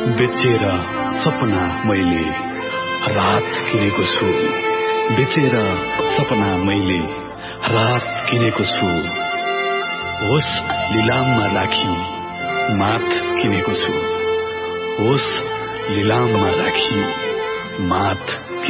बेचेर सपना मैले रात किनेको छु, बेचेर सपना मैले रात किनेको छु। होस लिलाममा राखी माथ किनेको छु, होस लिलाममा राखी माथ